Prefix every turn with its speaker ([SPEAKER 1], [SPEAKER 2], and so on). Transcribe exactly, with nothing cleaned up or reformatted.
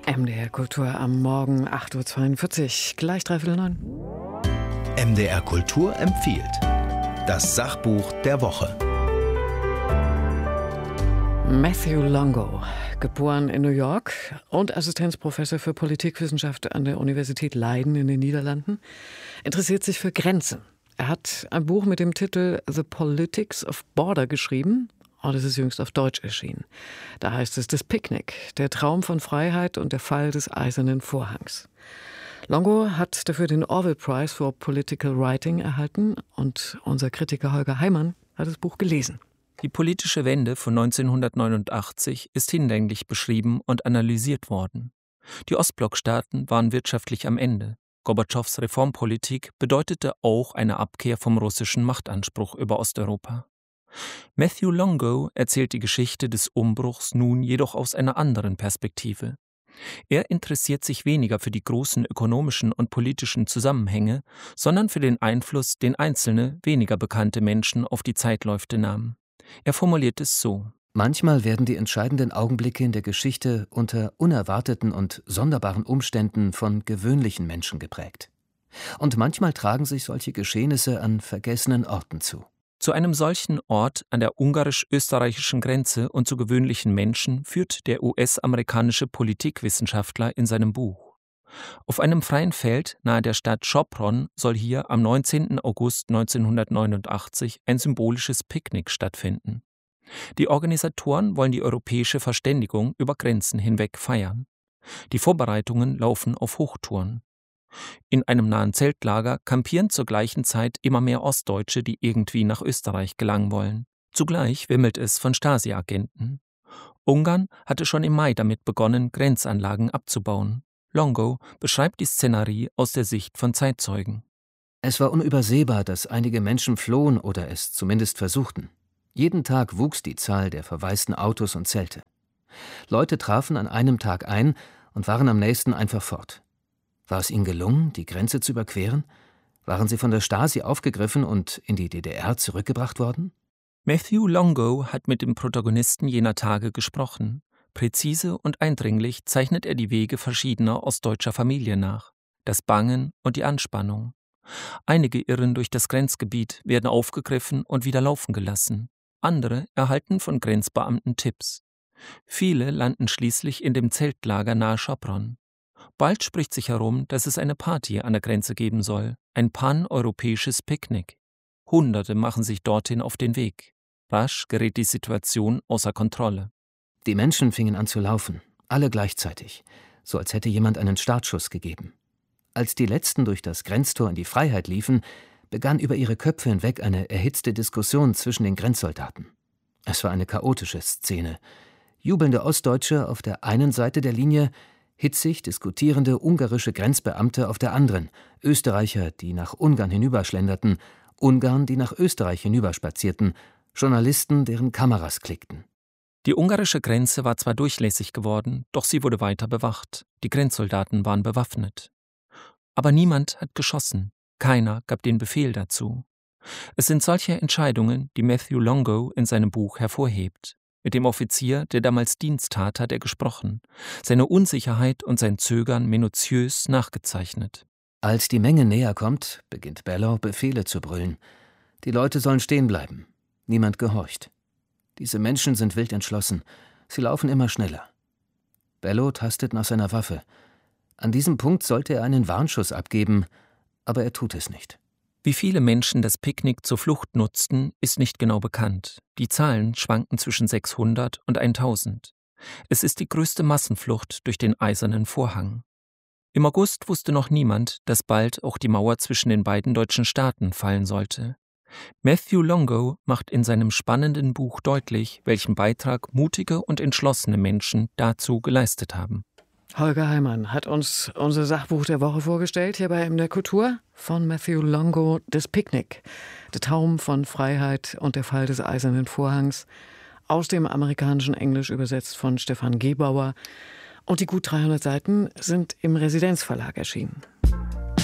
[SPEAKER 1] M D R Kultur am Morgen acht Uhr zweiundvierzig, gleich dreiviertel neun.
[SPEAKER 2] M D R Kultur empfiehlt das Sachbuch der Woche.
[SPEAKER 1] Matthew Longo, geboren in New York und Assistenzprofessor für Politikwissenschaft an der Universität Leiden in den Niederlanden, interessiert sich für Grenzen. Er hat ein Buch mit dem Titel The Politics of Border geschrieben. Und es ist jüngst auf Deutsch erschienen. Da heißt es: Das Picknick, der Traum von Freiheit und der Fall des Eisernen Vorhangs. Longo hat dafür den Orwell Prize for Political Writing erhalten und unser Kritiker Holger Heimann hat das Buch gelesen.
[SPEAKER 3] Die politische Wende von neunzehnhundertneunundachtzig ist hinlänglich beschrieben und analysiert worden. Die Ostblockstaaten waren wirtschaftlich am Ende. Gorbatschows Reformpolitik bedeutete auch eine Abkehr vom russischen Machtanspruch über Osteuropa. Matthew Longo erzählt die Geschichte des Umbruchs nun jedoch aus einer anderen Perspektive. Er interessiert sich weniger für die großen ökonomischen und politischen Zusammenhänge, sondern für den Einfluss, den einzelne, weniger bekannte Menschen auf die Zeitläufe nahmen. Er formuliert es so:
[SPEAKER 4] Manchmal werden die entscheidenden Augenblicke in der Geschichte unter unerwarteten und sonderbaren Umständen von gewöhnlichen Menschen geprägt. Und manchmal tragen sich solche Geschehnisse an vergessenen Orten zu.
[SPEAKER 3] Zu einem solchen Ort an der ungarisch-österreichischen Grenze und zu gewöhnlichen Menschen führt der U S-amerikanische Politikwissenschaftler in seinem Buch. Auf einem freien Feld nahe der Stadt Sopron soll hier am neunzehnten August neunzehnhundertneunundachtzig ein symbolisches Picknick stattfinden. Die Organisatoren wollen die europäische Verständigung über Grenzen hinweg feiern. Die Vorbereitungen laufen auf Hochtouren. In einem nahen Zeltlager kampieren zur gleichen Zeit immer mehr Ostdeutsche, die irgendwie nach Österreich gelangen wollen. Zugleich wimmelt es von Stasi-Agenten. Ungarn hatte schon im Mai damit begonnen, Grenzanlagen abzubauen. Longo beschreibt die Szenerie aus der Sicht von Zeitzeugen.
[SPEAKER 4] Es war unübersehbar, dass einige Menschen flohen oder es zumindest versuchten. Jeden Tag wuchs die Zahl der verwaisten Autos und Zelte. Leute trafen an einem Tag ein und waren am nächsten einfach fort. War es ihnen gelungen, die Grenze zu überqueren? Waren sie von der Stasi aufgegriffen und in die D D R zurückgebracht worden?
[SPEAKER 3] Matthew Longo hat mit dem Protagonisten jener Tage gesprochen. Präzise und eindringlich zeichnet er die Wege verschiedener ostdeutscher Familien nach. Das Bangen und die Anspannung. Einige irren durch das Grenzgebiet, werden aufgegriffen und wieder laufen gelassen. Andere erhalten von Grenzbeamten Tipps. Viele landen schließlich in dem Zeltlager nahe Sopron. Bald spricht sich herum, dass es eine Party an der Grenze geben soll, ein pan-europäisches Picknick. Hunderte machen sich dorthin auf den Weg. Rasch gerät die Situation außer Kontrolle.
[SPEAKER 4] Die Menschen fingen an zu laufen, alle gleichzeitig, so als hätte jemand einen Startschuss gegeben. Als die Letzten durch das Grenztor in die Freiheit liefen, begann über ihre Köpfe hinweg eine erhitzte Diskussion zwischen den Grenzsoldaten. Es war eine chaotische Szene. Jubelnde Ostdeutsche auf der einen Seite der Linie, hitzig diskutierende ungarische Grenzbeamte auf der anderen, Österreicher, die nach Ungarn hinüberschlenderten, Ungarn, die nach Österreich hinüberspazierten, Journalisten, deren Kameras klickten.
[SPEAKER 3] Die ungarische Grenze war zwar durchlässig geworden, doch sie wurde weiter bewacht. Die Grenzsoldaten waren bewaffnet. Aber niemand hat geschossen, keiner gab den Befehl dazu. Es sind solche Entscheidungen, die Matthew Longo in seinem Buch hervorhebt. Mit dem Offizier, der damals Dienst tat, hat er gesprochen, seine Unsicherheit und sein Zögern minutiös nachgezeichnet.
[SPEAKER 4] Als die Menge näher kommt, beginnt Bello Befehle zu brüllen. Die Leute sollen stehen bleiben. Niemand gehorcht. Diese Menschen sind wild entschlossen. Sie laufen immer schneller. Bello tastet nach seiner Waffe. An diesem Punkt sollte er einen Warnschuss abgeben, aber er tut es nicht.
[SPEAKER 3] Wie viele Menschen das Picknick zur Flucht nutzten, ist nicht genau bekannt. Die Zahlen schwanken zwischen sechshundert und tausend. Es ist die größte Massenflucht durch den Eisernen Vorhang. Im August wusste noch niemand, dass bald auch die Mauer zwischen den beiden deutschen Staaten fallen sollte. Matthew Longo macht in seinem spannenden Buch deutlich, welchen Beitrag mutige und entschlossene Menschen dazu geleistet haben.
[SPEAKER 1] Holger Heimann hat uns unser Sachbuch der Woche vorgestellt, hier bei M D R Kultur, von Matthew Longo, Das Picknick, der Traum von Freiheit und der Fall des Eisernen Vorhangs, aus dem amerikanischen Englisch übersetzt von Stefan Gebauer. Und die gut dreihundert Seiten sind im Residenzverlag erschienen.